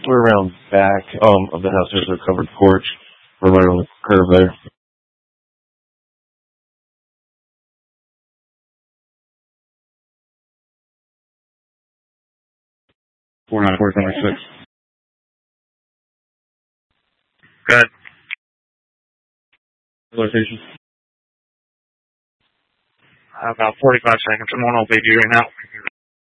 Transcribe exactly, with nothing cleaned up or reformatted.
We're around back um, of the house. There's a covered porch. We're right on the curve there. four nine four seven six. Good. Location? About forty-five seconds. I'm on O B G right now.